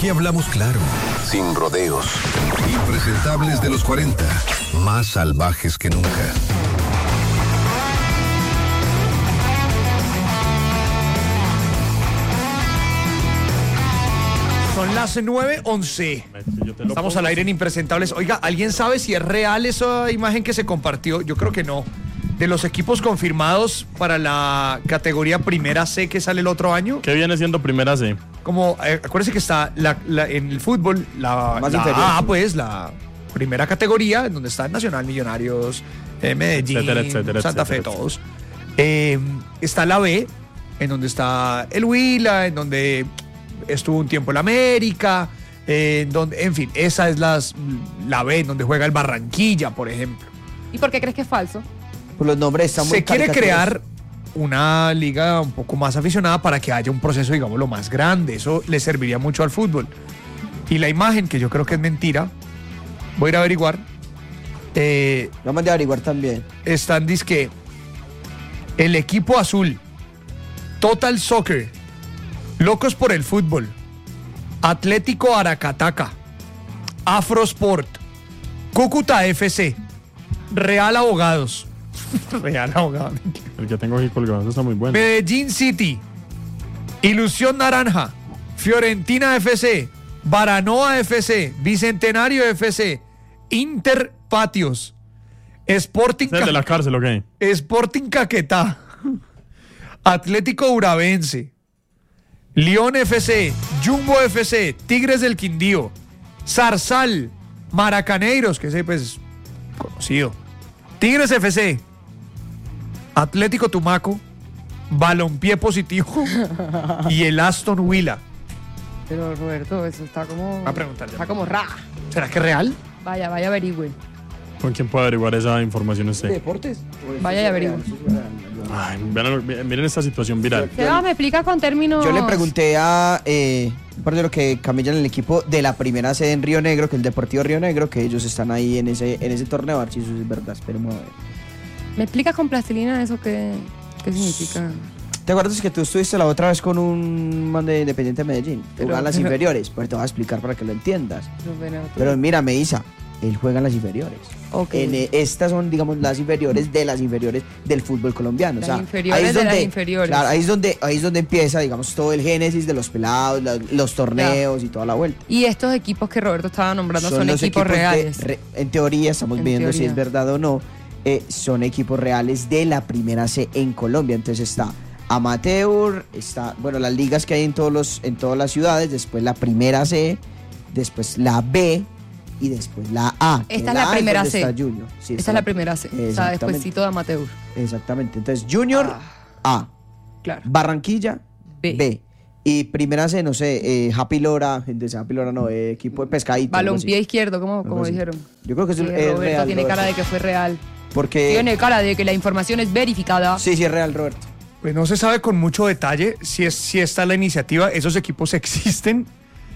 Aquí hablamos claro, sin rodeos. Impresentables de los 40, más salvajes que nunca. Son las 9:11. Estamos al aire en Impresentables. Oiga, ¿alguien sabe si es real esa imagen que se compartió? Yo creo que no. De los equipos confirmados para la categoría Primera C que sale el otro año. ¿Qué viene siendo Primera C? Como, acuérdense que está en el fútbol, la pues, la primera categoría, en donde están Nacional, Millonarios, Medellín, etcétera, Santa Fe, todos. Está la B, en donde está el Huila, en donde estuvo un tiempo el América, en fin, esa es la B, en donde juega el Barranquilla, por ejemplo. ¿Y por qué crees que es falso? Pues los nombres están muy Se quiere crear una liga un poco más aficionada para que haya un proceso, digámoslo, más grande. Eso le serviría mucho al fútbol. Y la imagen, que yo creo que es mentira, voy a ir a averiguar. Lo mandé a averiguar también. Están, dizque, el equipo azul, Total Soccer, Locos por el Fútbol, Atlético Aracataca, Afrosport, Cúcuta FC, Real Abogados. Real Abogados. El que tengo aquí colgado, eso está muy bueno. Medellín City, Ilusión Naranja, Fiorentina FC, Baranoa FC, Bicentenario FC, Inter Patios, Sporting ¿Es el de la cárcel o qué? Sporting Caquetá, Atlético Urabense, León FC, Jumbo FC, Tigres del Quindío, Zarzal, Maracaneiros, que ese pues conocido, Tigres FC, Atlético Tumaco, Balompié Positivo y el Aston Villa. Pero Roberto, eso está como... Va a preguntarle. Está como ra. ¿Será que es real? Vaya, averigüe. ¿Con quién puede averiguar esa información usted? ¿Deportes? Vaya y averigüe. Ay, miren esta situación viral. Seba, me explica con términos... Yo le pregunté a un par de los que camellan el equipo de la primera sede en Río Negro, que es el Deportivo Río Negro, que ellos están ahí en ese torneo, a ver si eso es verdad, esperemos a ver. ¿Me explicas con plastilina eso qué significa? ¿Te acuerdas que tú estuviste la otra vez con un man de Independiente de Medellín? Juegan las inferiores, pues te voy a explicar para que lo entiendas. Pero mira, Meisa, él juega en las inferiores. Okay. Estas son, digamos, las inferiores de las inferiores del fútbol colombiano. Las inferiores de las inferiores. Claro, ahí es donde empieza, digamos, todo el génesis de los pelados, los torneos y toda la vuelta. Y estos equipos que Roberto estaba nombrando son equipos reales. En teoría, estamos viendo si es verdad o no. Son equipos reales de la primera C en Colombia. Entonces está amateur, está, bueno, las ligas que hay en todas las ciudades, después la primera C, después la B y después la A. Esta es la primera C. Junior. Sí, esta es la primera C. O sea, despuésito de amateur. Exactamente. Entonces, Junior A. Claro. Barranquilla B. Y primera C, no sé, Happy Lora, equipo de pescadito. Balompié izquierdo, como dijeron. Yo creo que Roberto real. Tiene cara de que fue real. Porque... Tiene cara de que la información es verificada. Sí, es real, Roberto. Pues no se sabe con mucho detalle si está la iniciativa, esos equipos existen.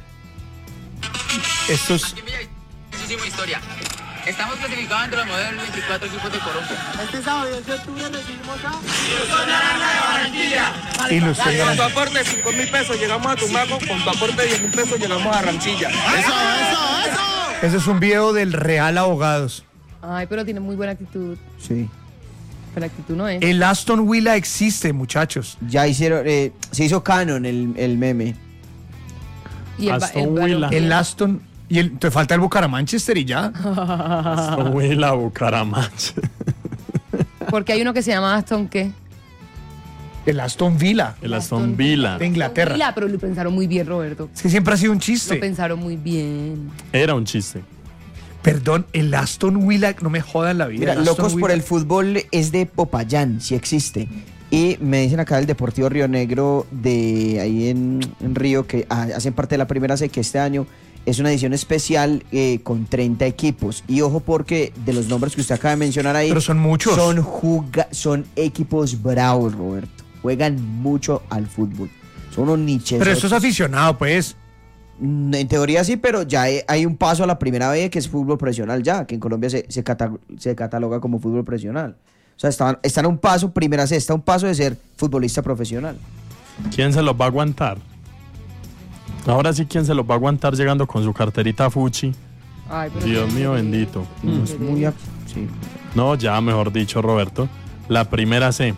Estos... Historia. Estamos clasificados entre los modelos 24 equipos de Colombia. Este sábado 10 de octubre recibimos a Ilusión Naranja de Barranquilla. Con tu aporte de 5.000 pesos llegamos a Tumaco, con tu aporte de 10.000 pesos llegamos a Ranchilla. ¡Eso! Ese es un video del Real Abogados. Ay, pero tiene muy buena actitud. Sí. Pero la actitud no es. El Aston Villa existe, muchachos. Ya hicieron, se hizo canon el meme. Y el Aston... Y te falta el Bucaramanga y ya. Aston Villa, Bucaramanga. Porque hay uno que se llama Aston, ¿qué? El Aston Villa. El Aston Villa. De Inglaterra. Villa, pero lo pensaron muy bien, Roberto. Es que siempre ha sido un chiste. Lo pensaron muy bien. Era un chiste. Perdón, el Aston Villa, no me jodan la vida. Mira, Locos por el Fútbol es de Popayán, sí existe. Y me dicen acá del Deportivo Río Negro, de ahí en Río, que hacen parte de la primera C, que este año es una edición especial con 30 equipos. Y ojo, porque de los nombres que usted acaba de mencionar ahí... Pero son muchos. Son equipos bravos, Roberto. Juegan mucho al fútbol. Son unos niches. Pero esto es aficionado, pues. En teoría sí, pero ya hay un paso a la primera vez que es fútbol profesional ya, que en Colombia se cataloga como fútbol profesional. O sea, están a un paso, primera C, está a un paso de ser futbolista profesional. ¿Quién se los va a aguantar? Ahora sí, ¿quién se los va a aguantar llegando con su carterita Fuchi? Ay, pero Dios qué mío pereza. bendito. Es muy sí. No, ya mejor dicho, Roberto. La primera C.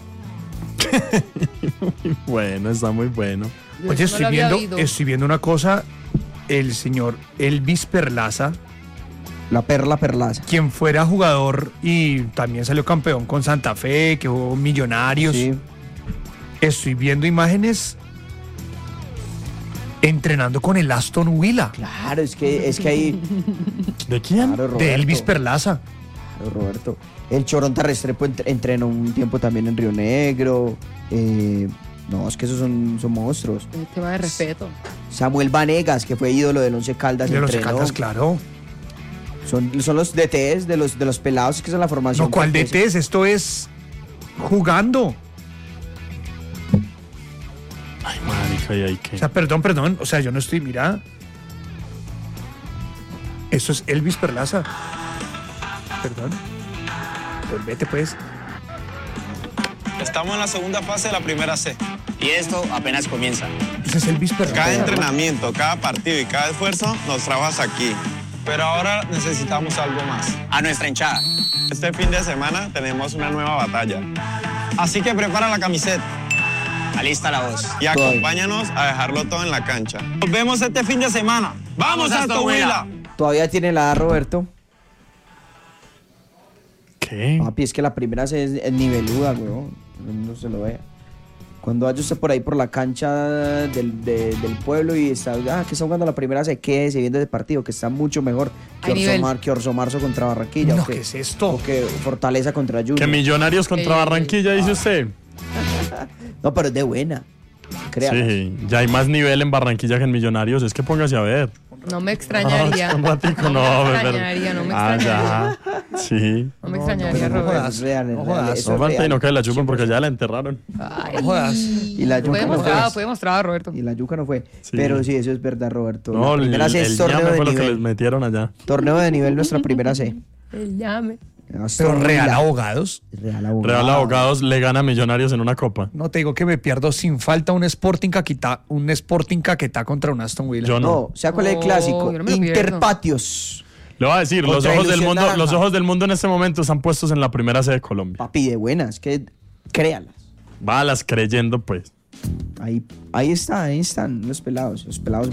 Muy bueno, está muy bueno. Yo Oye, eso no lo había oído. estoy viendo una cosa. El señor Elvis Perlaza, La perla perlaza. quien fuera jugador y también salió campeón con Santa Fe, que jugó Millonarios. Sí. Estoy viendo imágenes entrenando con el Aston Villa Claro, es que ahí. ¿De quién? Claro, Roberto. de Elvis Perlaza. Claro, Roberto. El Chorón Terrestre pues, entrenó un tiempo también en Río Negro. No, es que esos son monstruos. Es tema de respeto. Samuel Vanegas, que fue ídolo del Once Caldas, De los entrenó. Caldas, claro. Son los DTs de los pelados que son la formación. No, ¿cuál que- DTs? Esto es jugando. Ay, marica, ¿y ahí qué? O sea, perdón. O sea, yo no estoy, mira. Eso es Elvis Perlaza. Perdón. Pues vete, pues. Estamos en la segunda fase de la primera C. Y esto apenas comienza. Ese es Elvis Perlaza. Cada entrenamiento, cada partido y cada esfuerzo nos trabajas aquí. Pero ahora necesitamos algo más. A nuestra hinchada. Este fin de semana tenemos una nueva batalla. Así que prepara la camiseta Alista la voz. y acompáñanos a dejarlo todo en la cancha. Nos vemos este fin de semana. ¡Vamos, Aston Villa! Todavía tiene la A, Roberto. ¿Qué? Papi, es que la primera es niveluda, weón. No se lo vea. Cuando vaya usted por ahí por la cancha del pueblo y está, que está jugando la primera, se quede viendo ese partido, que está mucho mejor Hay nivel. que Orso Marzo contra Barranquilla. No, o que, ¿qué es esto? O que Fortaleza contra Junior. Que Millonarios contra Barranquilla, dice usted. No, pero es de buena. Créalo. Sí, ya hay más nivel en Barranquilla que en Millonarios. Es que póngase a ver. No me extrañaría. Un ratico, no, me bebé. extrañaría, no me Ah, extrañaría. ya. Sí. No me extrañaría, No Roberto. jodas, es real, es No real, jodas. eso No es falta y real. no que la chupen porque ya la enterraron. Ay. No jodas. Y la yuca Fue no fue. demostrado, fue demostrado, Roberto. Y la yuca no fue. Sí. Pero sí, eso es verdad, Roberto. No, La primera C es el torneo llame de fue lo que les nivel. metieron allá. Torneo de nivel, nuestra primera C. El llame. Pero Aston Real Villa. Abogados. Real Abogados. Real Abogados le gana a Millonarios en una copa. No te digo que me pierdo sin falta un Sporting Caquetá contra un Aston Villa. Yo no. No, ¿sea cuál es el No, clásico? yo no me lo pierdo. Interpatios. Le voy a decir, los Contra ojos del Ilusión mundo, Naranja. los ojos del mundo en este momento están puestos en la primera sede de Colombia. Papi, de buenas, que créalas. Balas creyendo, pues. Ahí están los pelados. Los pelados.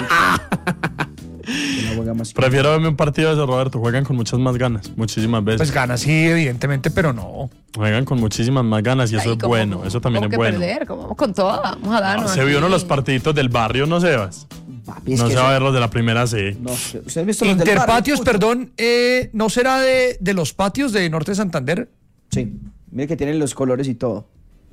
La juega más. Prefiero verme un partido de ese, Roberto. Juegan con muchas más ganas, muchísimas veces. Pues gana, sí, evidentemente, pero no. Juegan con muchísimas más ganas y eso Ay, es ¿cómo- bueno. Eso también cómo es que bueno. perder? ¿Cómo vamos con todo? Vamos a darnos. Se vio uno aquí. los partiditos del barrio, no Sebas. Papi, es No que se va a eso- ver los de la primera C. No, ¿ustedes han visto los del Interpatios, barrio? perdón, ¿no será de los patios de Norte de Santander? Sí. Mire que tienen los colores y todo.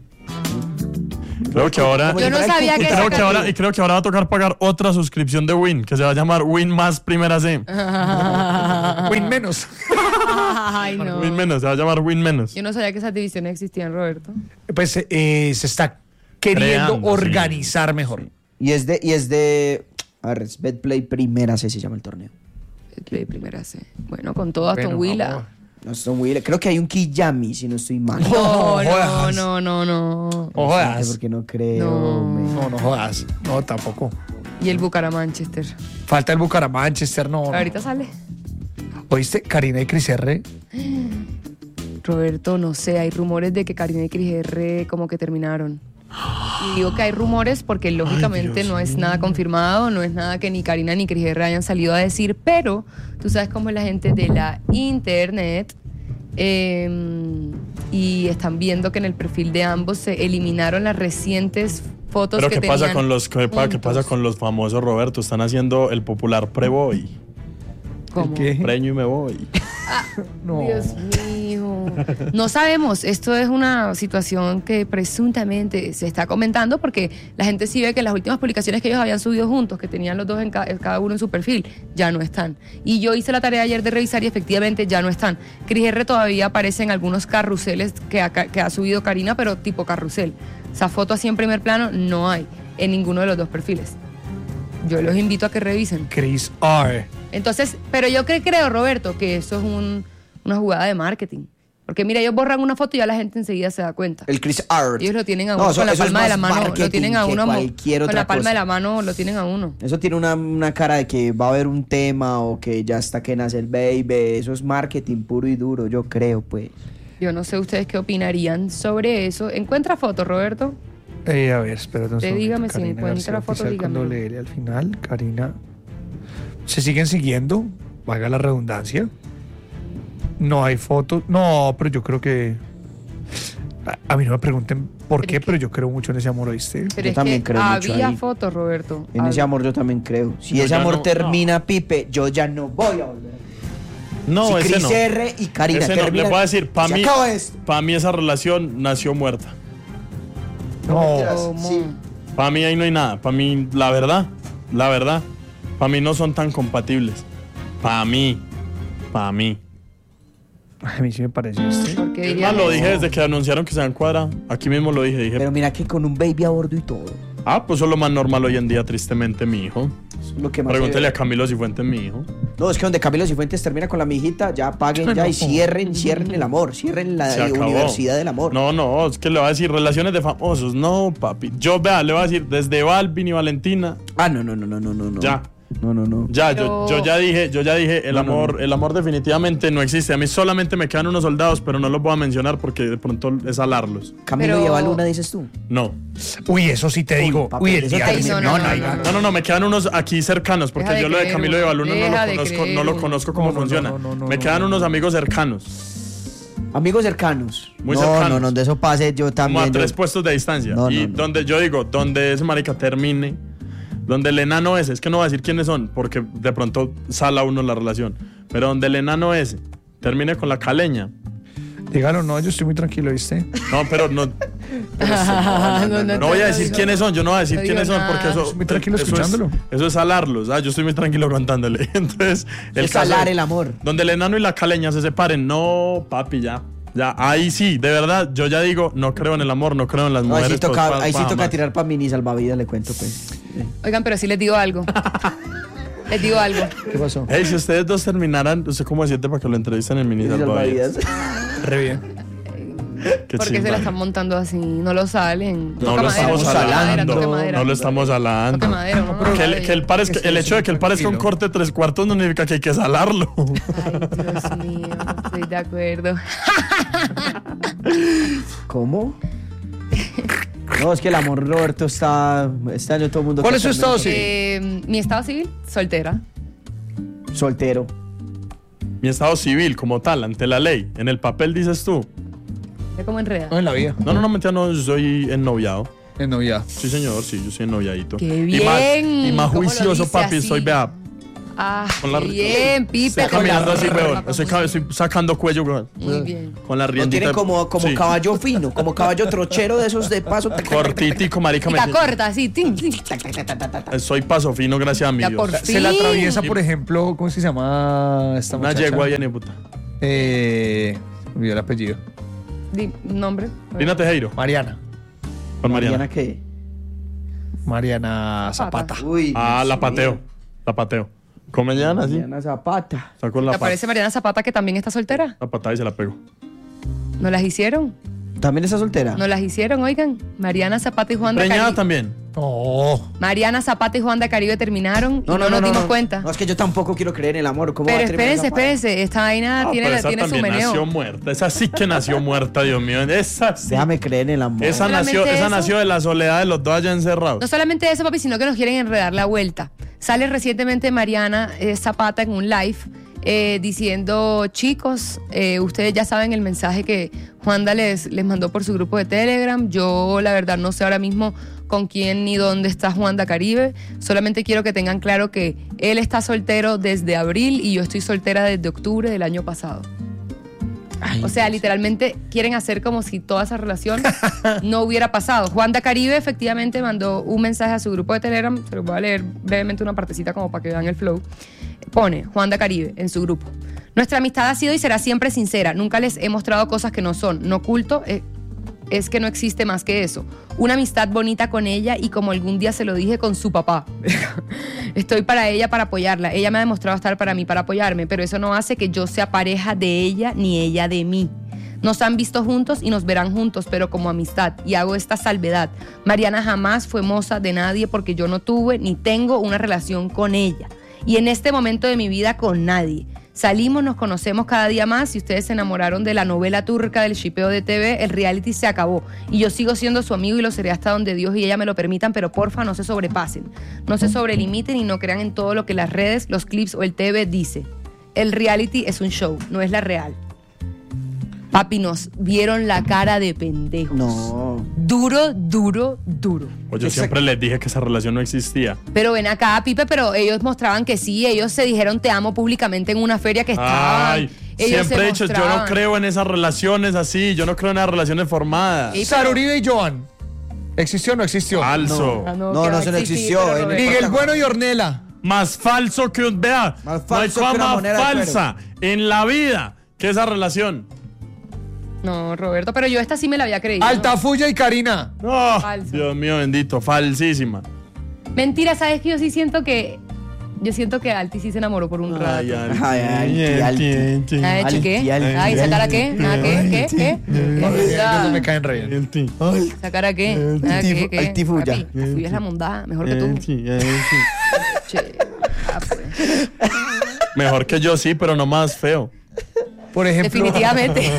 Creo que ahora. Como Yo si no fuera el sabía Cúcuta. que Creo esa que ahora, y creo que ahora va a tocar pagar otra suscripción de Win, que se va a llamar Win más primera C. Win menos. Ay, no. Win menos, se va a llamar Win menos. Yo no sabía que esas divisiones existían, Roberto. Pues se está queriendo Creando, organizar mejor. Y es de. A ver, es Betplay Primera C se llama el torneo. Play primera C. Bueno, con todo Aston Bueno, Villa. vamos. Aston Villa. Creo que hay un Kiyami, si no estoy mal. No, jodas. no. No No sé, jodas. porque no creo. No. me- No jodas. No, tampoco. Y el Bucaramanga-Manchester. Falta el Bucaramanga-Manchester, no. Ahorita sale. ¿Oíste? Karina y Cris R. Roberto, no sé, hay rumores de que Karina y Cris R como que terminaron. Y digo que hay rumores porque lógicamente no es nada confirmado, no es nada que ni Karina ni Cris R hayan salido a decir, pero tú sabes cómo es la gente de la internet y están viendo que en el perfil de ambos se eliminaron las recientes fotos Pero que ¿qué pasa tenían con los qué juntos. pasa con los famosos, Roberto? Están haciendo el popular pre-boy. ¿Cómo? ¿Qué? Preño y me voy. No. Dios mío. No sabemos, esto es una situación que presuntamente se está comentando porque la gente sí ve que las últimas publicaciones que ellos habían subido juntos, que tenían los dos en cada uno en su perfil, ya no están. Y yo hice la tarea ayer de revisar y efectivamente ya no están. Cris R todavía aparece en algunos carruseles que ha subido Karina, pero tipo carrusel. Esa foto así en primer plano no hay en ninguno de los dos perfiles. Yo los invito a que revisen. Chris R. Entonces, pero yo creo, Roberto, que eso es una jugada de marketing. Porque mira, ellos borran una foto y ya la gente enseguida se da cuenta. El Chris Art. Ellos lo tienen a uno con la palma de la mano. Lo tienen a uno con la palma de la mano, lo tienen a uno. Eso tiene una cara de que va a haber un tema o que ya está que nace el baby. Eso es marketing puro y duro, yo creo, pues. Yo no sé ustedes qué opinarían sobre eso. ¿Encuentra foto, Roberto? A ver, espérate un segundo. Dígame si Karina encuentra García foto, Oficial con dígame. doble L al final. Karina. ¿Se siguen siguiendo? Valga la redundancia. No hay fotos. No, pero yo creo que... A mí no me pregunten por qué, pero yo creo mucho en ese amor, ¿oíste? Pero Yo es también que creo mucho había ahí. fotos, Roberto. En ese amor yo también creo. Si Yo ese ya amor no- termina, Pipe, yo ya no voy a volver. No, si ese Chris no. R y Karina Ese no. terminan, Les voy a decir, se acaba esto. para mí esa relación nació muerta. No. ¿Cómo? Sí. Para mí ahí no hay nada. Para mí, la verdad, para mí no son tan compatibles. Para mí. A mí sí me parece, ¿oíste? ¿Por qué Es dirían más, lo eso? dije desde que anunciaron que se dan cuadra. Aquí mismo lo dije. Pero mira que con un baby a bordo y todo. Pues eso es lo más normal hoy en día, tristemente, mi hijo. Eso es lo que más Pregúntele se a Camilo Cifuentes, mi hijo. No, es que donde Camilo Cifuentes termina con la mijita, ya paguen ya y cierren el amor, cierren la Se acabó. universidad del amor. No, es que le va a decir relaciones de famosos. No, papi. Yo, vea, le voy a decir desde Balvin y Valentina. No. Ya. No. Ya, Pero- yo ya dije, el amor definitivamente no existe. A mí solamente me quedan unos soldados, pero no los voy a mencionar porque de pronto es alarlos. Camilo Pero- y Eva Luna, dices tú. No. Uy, eso sí te digo. papi, Uy, el eso día te- que Ay, No, me quedan unos aquí cercanos, porque Deja de yo lo de creer, Camilo y Baluna deja de no creer, lo conozco cómo no, funciona. no, Me quedan unos amigos cercanos, Amigos cercanos. Muy no, cercanos. No, de eso pase yo como también. a yo- 3 puestos de distancia. No, y no. donde yo digo, donde ese marica termine, donde el enano ese, es que no voy a decir quiénes son, porque de pronto sala uno la relación, pero donde el enano ese termine con la caleña. Dígalo, no, yo estoy muy tranquilo, ¿viste? No, pero no. No voy a decir quiénes son, yo no voy a decir No quiénes digo son porque nada. eso. Muy tranquilo eso escuchándolo. Eso es salarlos. Yo estoy muy tranquilo contándole. Entonces, Es caso salar es- el amor. Donde el enano y la caleña se separen. No, papi, ya. Ya, ahí sí, de verdad, yo ya digo, no creo en el amor, no creo en las No, ahí mujeres. sí toca, pues, ahí sí pa' toca jamás. tirar para mini salvavidas, le cuento pues. Oigan, pero sí les digo algo. Les digo algo. ¿Qué pasó? Hey, si ustedes dos terminaran, no sé cómo decirte para que lo entrevisten en Mini Mini Salvavidas. salvavidas. Re bien. Qué ¿Por qué se chimba. la están montando así? No lo salen. No Toca lo madera, estamos toca madera, hablando. toca madera. No lo estamos hablando. Toca madera, no, El hecho de que el parezca un corte 3/4 no significa que hay que salarlo. Ay, Dios mío, estoy de acuerdo. ¿Cómo? No, es que el amor, Roberto, está. Este año todo el mundo. ¿Cuál es su estado casualmente civil? Mi estado civil, soltera. Soltero. Mi estado civil, como tal, ante la ley. En el papel dices tú. Ve cómo enreda. No, en la vida. No, mentira, no, yo soy ennoviado. En novia. Sí, señor, sí, yo soy ennoviadito. ¡Qué Y más, bien! más ¿Cómo lo juicioso, dice papi, así? soy, vea. Ah, Con la- qué bien, Pipe. Estoy caminando así, weón. Estoy sacando cuello, weón. Muy bien. Con la Lo riendita. tiene como Sí. caballo fino, como caballo trochero de esos de paso. Cortitico, marica. Y la corta, así. Tin, tin. Soy paso fino, gracias a mi Ya Dios. por fin. Se le atraviesa, por ejemplo, ¿cómo es que se llama esta Una muchacha? yegua bien de puta. Me olvidé el apellido. Di nombre. Lina Tejero, Mariana. con Mariana. ¿Mariana qué? Mariana Zapata. Uy. Ah, Dios la pateo. mío. La pateo. Con Mariana, sí. Mariana Zapata. Sacó la ¿Te aparece Mariana Zapata que también está soltera? patada y se la pegó. ¿No las hicieron? ¿También está soltera? ¿No las hicieron, oigan? Mariana Zapata y Juan de Preñada Caribe. también. No. Mariana Zapata y Juan de Caribe terminaron y no nos dimos cuenta. No, es que yo tampoco quiero creer en el amor. ¿Cómo Pero va a terminar esa espérense. Esta vaina Ah, tiene, pero esa tiene su también nació meneo. muerta. Esa sí que nació muerta, Dios mío. Esa sí. Déjame creer en el amor. Esa solamente eso. nació de la soledad de los dos allá encerrados. No solamente eso, papi, sino que nos quieren enredar la vuelta. Sale recientemente Mariana Zapata en un live diciendo, chicos, ustedes ya saben el mensaje que Juanda les mandó por su grupo de Telegram. Yo, la verdad, no sé ahora mismo con quién ni dónde está Juanda Caribe. Solamente quiero que tengan claro que él está soltero desde abril y yo estoy soltera desde octubre del año pasado. O sea, literalmente quieren hacer como si toda esa relación no hubiera pasado. Juanda Caribe efectivamente mandó un mensaje a su grupo de Telegram, se los voy a leer brevemente una partecita como para que vean el flow. Pone Juanda Caribe en su grupo. Nuestra amistad ha sido y será siempre sincera. Nunca les he mostrado cosas que no son. No oculto, es que no existe más que eso. Una amistad bonita con ella y como algún día se lo dije con su papá. Estoy para ella, para apoyarla. Ella me ha demostrado estar para mí, para apoyarme, pero eso no hace que yo sea pareja de ella ni ella de mí. Nos han visto juntos y nos verán juntos, pero como amistad. Y hago esta salvedad. Mariana jamás fue moza de nadie porque yo no tuve ni tengo una relación con ella. Y en este momento de mi vida con nadie. Salimos, nos conocemos cada día más y ustedes se enamoraron de la novela turca del shipeo de TV, el reality se acabó. Y yo sigo siendo su amigo y lo seré hasta donde Dios y ella me lo permitan, pero porfa no se sobrepasen. No se sobrelimiten y no crean en todo lo que las redes, los clips o el TV dice. El reality es un show, no es la real. Papi, nos vieron la cara de pendejos. No. Duro, duro, duro. Pues yo siempre les dije que esa relación no existía. Pero ven acá, Pipe, pero ellos mostraban que sí. Ellos se dijeron te amo públicamente en una feria que estaban. Ay, Ellos siempre he se dicho, yo no mostraban. creo en esas relaciones así. Yo no creo en esas relaciones formadas. Sí, Sara Uribe y Joan. ¿Existió o no existió? Falso. Ah, No, que va a eso no existir, existió. pero En el- Miguel Bueno y Ornella. Más falso que un... Vea, Más no hay falso que cosa una más moneda de falsa en la vida que esa relación. No, Roberto, pero yo esta sí me la había creído. Altafulla y Karina. No, Falso. Dios mío bendito, falsísima. Mentira, ¿sabes qué? Yo sí siento que... Yo siento que Alti sí se enamoró por un rato. Ay, Ay, Alti. Ay, chiqué. Ay, ¿esa cara qué? ¿Ah, qué? ¿Qué? Esos me caen re bien. ¿Esa cara qué? ¿Ah, qué? Altifulla. Papi, la tuya es la mondada, mejor que tú. Che, pues. Mejor que yo sí, pero no más feo. Por ejemplo, Definitivamente.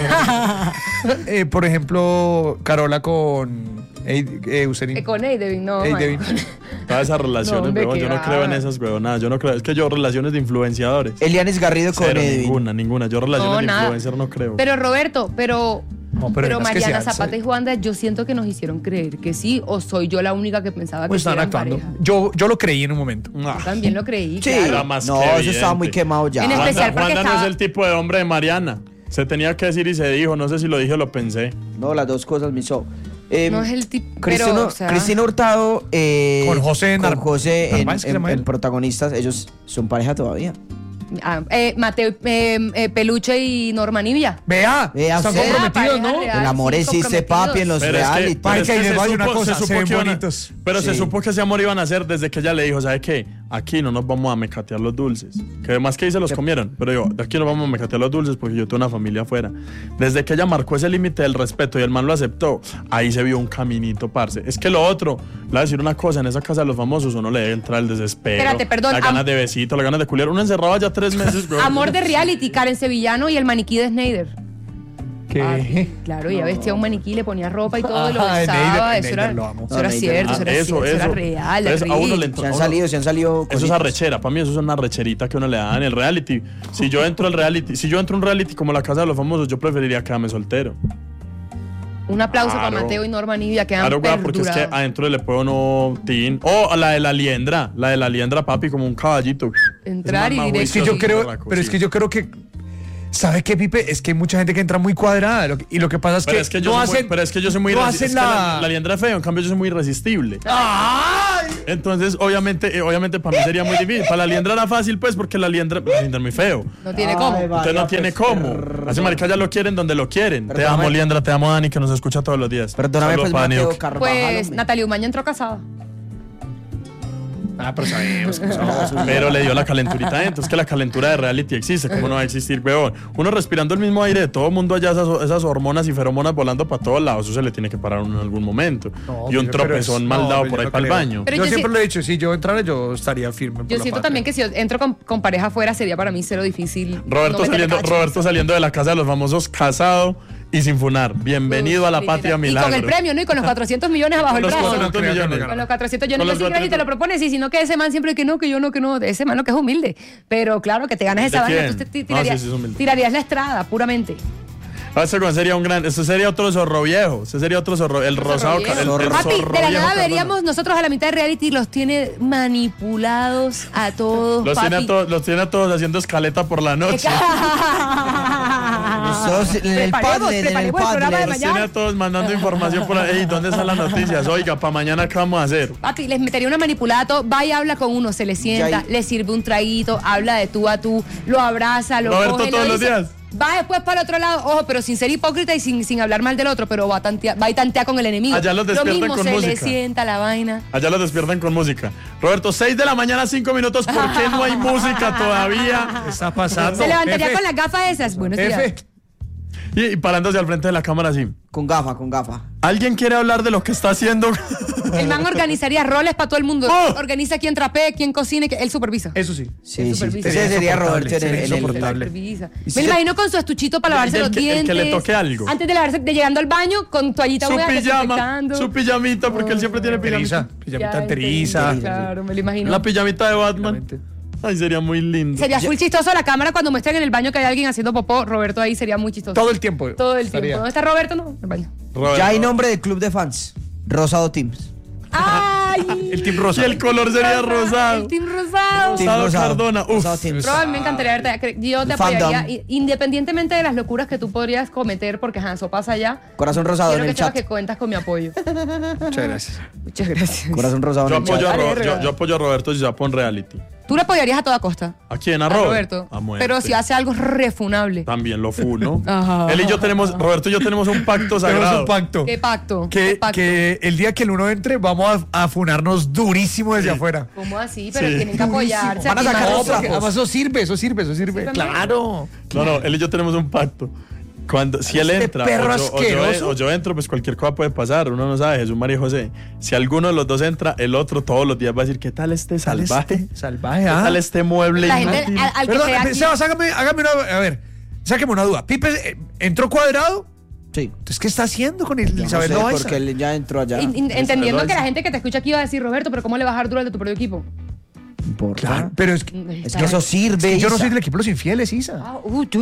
por ejemplo, Carola con Eucerin. Con Eidevin, no. Eidevin. man. Todas esas relaciones, No, hombre, weón, yo no qué creo en va. esas, weón, nada. Yo no creo, es que yo relaciones de influenciadores. Elianis Garrido con Cero, Edwin. ninguna. Yo relaciones No, de nada. influencer no creo. Pero Roberto, pero No, pero Pero es que Mariana se Zapata y Juanda, yo siento que nos hicieron creer que sí, o soy yo la única que pensaba Pues que sí estaban eran actuando. pareja. Yo lo creí en un momento. Yo también lo creí, Sí, claro. Era más no, que eso evidente. estaba muy quemado ya. En especial porque Juanda no estaba- es el tipo de hombre de Mariana. Se tenía que decir y se dijo. No sé si lo dije o lo pensé. No, las dos cosas me hizo. No es el tipo, pero, o sea, Cristina Hurtado Con José con José Narváez, ¿qué se llama él? en protagonistas, ellos son pareja todavía. Mateo Peluche y Norma Nivia. Vea, Vea están usted. comprometidos, ¿no? Pareja real. El amor sí, existe, comprometidos. papi, en los Pero es que, reality. pero es Ay, que que les vaya una cosa, se se supo ven que iban a- bonitos. pero se Sí. supo que ese amor iban a hacer desde que ella le dijo, ¿sabe qué? Aquí no nos vamos a mecatear los dulces. Que además que ahí se los comieron. Pero digo, de aquí no vamos a mecatear los dulces porque yo tengo una familia afuera. Desde que ella marcó ese límite del respeto y el man lo aceptó, ahí se vio un caminito, parce. Es que lo otro, le voy a decir una cosa, en esa casa de los famosos uno le debe entrar el desespero. Espérate, perdón, Las ganas de besito, las ganas de culiar. Uno encerrado ya 3 meses, güey. Amor de reality, Karen Sevillano y el maniquí de Snyder. ¿Qué? Claro, ella vestía un maniquí, le ponía ropa y todo, y lo Ajá, besaba. Neider, Eso Neider era, lo amo. eso era No, Neider. cierto, eso era cierto, eso era real. Entonces, a uno le entró- Se han salido. Eso es arrechera, para mí eso es una arrecherita que uno le da en el reality. Si yo entro a un reality como la casa de los famosos, yo preferiría quedarme soltero. Un aplauso Claro. para Mateo y Norma Nivia, que han Claro, güey, porque es que perdurado. adentro le puedo no tin. O la de la liendra, papi, como un caballito. Entrar Es y más directo. Es que yo juicioso, creo, berraco, pero es sí. que yo creo que, ¿sabe qué, Pipe? Es que hay mucha gente que entra muy cuadrada. Y lo que pasa es Pero que, es que yo no soy hacen, muy, pero es que yo soy muy no resi- hacen es que la... la liendra es feo, en cambio yo soy muy irresistible. ¡Ay! Entonces, obviamente para mí sería muy difícil. Para la liendra era fácil, pues, porque la liendra es muy feo. No tiene cómo. Usted no tiene cómo. Así, marica, ya lo quieren donde lo quieren. Te Perdóname. amo, Liendra, te amo, Dani, que nos escucha todos los días. Perdóname, Saludos pues, para Dani Mateo Duque. Carvajal. Pues hombre. Natalia Umaña entró casada. Ah, pero sabemos que Pero le dio la calenturita dentro. Es que la calentura de reality existe. ¿Cómo no va a existir, weón? Uno respirando el mismo aire de todo el mundo allá, esas hormonas y feromonas volando para todos lados. Eso se le tiene que parar a uno en algún momento. No, y un pero tropezón es- mal no, dado pero por yo ahí no para el creo. baño. Pero yo yo siempre sí- lo he dicho, si yo entrara, yo estaría firme. por Yo la siento patria. también que si yo entro con pareja afuera sería para mí cero difícil. Roberto, no meterle cacho. Roberto saliendo de la casa de los famosos, casado y sin funar. Bienvenido a la Literal. patria Y milagro. con el premio, ¿no? Y con los 400 millones abajo Con el los brazo. 400 creo que no millones. gana. Con los 400, yo no Con sé los si crees y te 400. lo propones, y sino que ese man siempre que no, ese man lo que es humilde. Pero claro, que te ganas esa ¿De vaina, quién? tú te No, tirarías, sí, sí es humilde. tirarías la estrada, puramente. Ese sería otro zorro viejo. Ese sería otro zorro. El rosado. viejo. El Papi, zorro de la viejo nada Cardona. veríamos nosotros a la mitad de reality, los tiene manipulados a todos, Los tiene, papi. los tiene a todos haciendo escaleta por la noche. Nosotros en el Padlet, preparemos el programa de Los tiene a todos mandando información por ahí. ¿Dónde están las noticias? Oiga, para mañana, ¿qué vamos a hacer? Papi, les metería una manipulada, todo, va y habla con uno, se le sienta, Ya ahí. le sirve un traguito, habla de tú a tú, lo abraza, lo Roberto, coge, todos lo los dice, días. va después para el otro lado, ojo, pero sin ser hipócrita y sin hablar mal del otro, pero va y tantea con el enemigo. Allá los lo despiertan mismo con se le música. sienta la vaina. Allá los despiertan con música. Roberto, 6 de la mañana, 5 minutos. ¿Por qué no hay música todavía? ¿Qué está pasando? Se levantaría Jefe, con las gafas esas. Buenos días. Jefe, Y parándose al frente de la cámara así. Con gafa, con gafa. ¿Alguien quiere hablar de lo que está haciendo? El man organizaría roles para todo el mundo. ¡Oh! Organiza quién trapee, quién cocine, él supervisa. Eso sí. Sí, sí. supervisa. Ese sería Roberto en Sería el- insoportable. Supervisa. Y si Me se- imagino con su estuchito para lavarse El los que- el dientes. que le toque algo. Antes de lavarse, de llegando al baño, con toallita Su húmeda pijama, desinfectando. su pijamita, porque él siempre tiene Teriza, pijamita. pijamita Ya, enteriza. entendí, Claro, me lo imagino. La pijamita de Batman. Exactamente. Ay, sería muy lindo. Sería full chistoso la cámara cuando muestran en el baño que hay alguien haciendo popó. Roberto ahí sería muy chistoso. Todo el tiempo. Todo el estaría. tiempo. ¿Dónde está Roberto? No, en el baño. Roberto. Ya hay nombre de club de fans. Rosado Teams. ¡Ay! El Team Rosa. Y el color sería rosado. El team rosado. Team Rosado Rosado. Cardona. Uf. Rosado Teams. Robert, me encantaría verte. Yo te El fandom. apoyaría, independientemente de las locuras que tú podrías cometer, porque ajá, eso pasa allá. Corazón rosado Quiero en que el sepas chat. que cuentas con mi apoyo. Muchas gracias. Muchas gracias. Corazón rosado Yo en el apoyo, chat. a Dale, Ro- regalo. yo apoyo a Roberto si se va a poner reality. Tú lo apoyarías a toda costa. ¿A quién? ¿A A Robert? Roberto. A muerte. Pero si hace algo refunable. También lo funo. Ajá. Él y yo tenemos, Roberto y yo tenemos un pacto sagrado. Tenemos un pacto. ¿Qué pacto? ¿Qué Que, pacto? que el día que el uno entre, vamos a funarnos durísimo desde afuera. ¿Cómo así? Pero Sí. tienen que apoyarse. Van a aquí sacar más- los No, porque trapos. además eso sirve. Claro. No, él y yo tenemos un pacto. Cuando, si él Este entra perro o yo asqueroso. entro, pues cualquier cosa puede pasar. Uno no sabe, Jesús, María y José. Si alguno de los dos entra, el otro todos los días va a decir, ¿qué tal este salvaje? Salvaje, ¿Qué ¿ah? tal este mueble La gente, inútil? al que Perdón, sea aquí- Sebas, hágame una. A ver, sáqueme una duda. Pipe entró cuadrado. Sí. Entonces, ¿qué está haciendo con el No Elizabeth sé, Loaiza? porque él ya entró allá. entendiendo que Loaiza. la gente que te escucha aquí va a decir, Roberto, pero ¿cómo le vas a dar duro al de tu propio equipo? No importa. Claro, pero es que, Es que eso sirve. yo no Isa. soy del equipo de los infieles, Isa. Ah,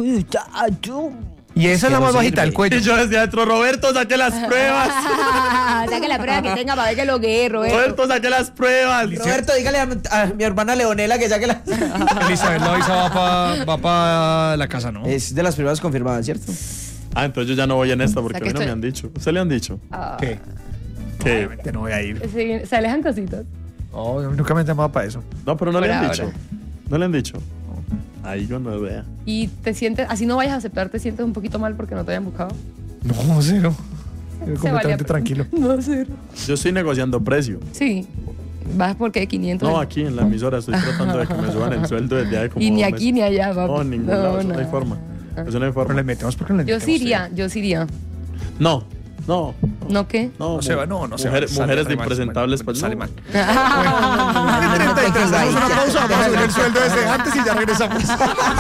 Y esa es la que más no bajita del sirve. cuello. Y yo desde adentro, Roberto, saque las pruebas. Saque la prueba que tenga para ver que lo que es, Roberto. Roberto, saque las pruebas. Roberto, dígale a mi hermana Leonela que saque la. Elizabeth Loaiza va pa la casa, ¿no? Es de las primeras confirmadas, ¿cierto? Ah, entonces yo ya no voy en esta porque O sea, a mí no que me han dicho. ¿Usted le han dicho? Ah, ¿Qué? Que Obviamente no voy a ir. se alejan cositas. No, nunca me han llamado para eso. no, pero no le Por han ahora. dicho. No le han dicho. Ahí cuando vea. Y te sientes, así no vayas a aceptar, te sientes un poquito mal porque no te hayan buscado. No, cero. Yo Se completamente valía- tranquilo. No, cero. Yo estoy negociando precio. Sí. Vas porque 500. No, aquí en la emisora estoy tratando de que me suban el sueldo desde hace como Y ni 2 aquí meses. ni allá, papi. No, en ningún lado. Eso no hay nada. forma. Eso no hay Pero forma. le metemos porque le Yo metemos. sí iría, yo sí iría. No. ¿No qué? No, No se va, no se va. mujeres, Sale mujeres re de mal, impresentables. sale Pues, mal. no. En 33, hacemos una pausa, vamos a subir el sueldo desde antes y ya regresamos.